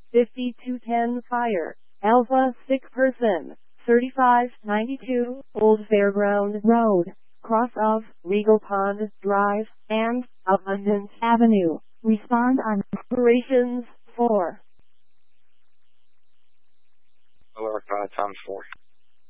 5210 Fire, Alpha sick person, 3592 Old Fairground Road, cross of Regal Pond Drive, and Abundance Avenue. Respond on operations 4. Alert, times 4.